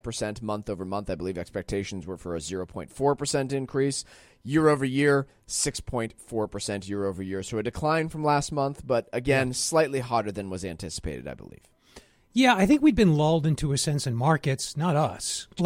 month over month. I believe expectations were for a 0.4% increase. Year over year, 6.4% year over year. So a decline from last month, but again, slightly hotter than was anticipated, I believe. Yeah, I think we'd been lulled into a sense in markets, not us.